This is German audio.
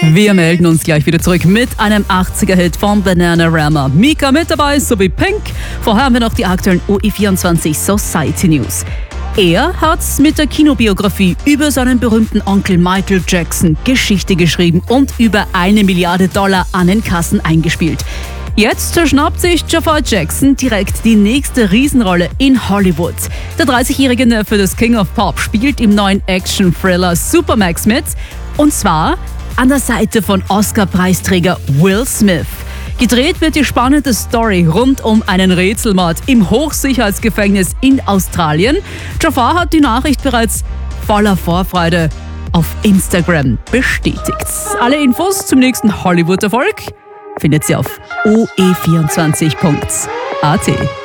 Wir melden uns gleich wieder zurück mit einem 80er-Hit von Bananarama. Mika mit dabei, sowie Pink. Vorher haben wir noch die aktuellen OE24 Society News. Er hat mit der Kinobiografie über seinen berühmten Onkel Michael Jackson Geschichte geschrieben und über $1 Milliarde an den Kassen eingespielt. Jetzt schnappt sich Jafar Jackson direkt die nächste Riesenrolle in Hollywood. Der 30-jährige Neffe des King of Pop spielt im neuen Action-Thriller Supermax mit. Und zwar an der Seite von Oscar-Preisträger Will Smith. Gedreht wird die spannende Story rund um einen Rätselmord im Hochsicherheitsgefängnis in Australien. Jafar hat die Nachricht bereits voller Vorfreude auf Instagram bestätigt. Alle Infos zum nächsten Hollywood-Erfolg findet ihr auf oe24.at.